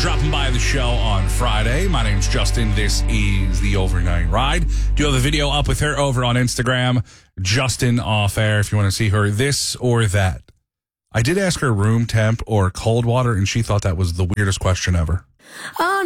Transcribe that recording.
dropping by the show on Friday. My name's Justin. This is the Overnight Ride. Do you have a video up with her over on Instagram? Justin Off Air, if you want to see her this or that. I did ask her room temp or cold water, and she thought that was the weirdest question ever.